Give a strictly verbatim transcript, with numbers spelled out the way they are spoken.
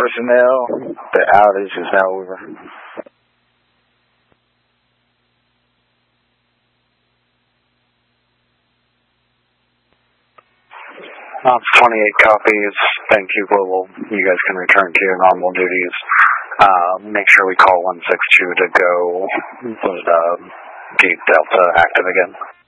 personnel, the outage is now over. Ops twenty-eight copies. Thank you, Global. You guys can return to your normal duties. Uh, make sure we call one six two to go with uh, Deep Delta active again.